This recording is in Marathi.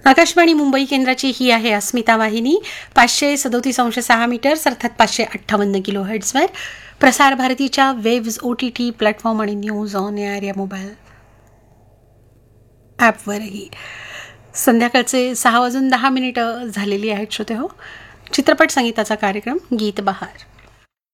आकाशवाणी मुंबई केंद्राची ही आहे अस्मिता वाहिनी 537.6 मीटर्स अर्थात 558 किलो हर्ट्झवर. प्रसार भारतीच्या वेव्ज OTT प्लॅटफॉर्म आणि न्यूज ऑन एअर या मोबाईल ॲपवरही. संध्याकाळचे 6:10 झालेली आहेत श्रोते हो. चित्रपट संगीताचा कार्यक्रम गीत बहार.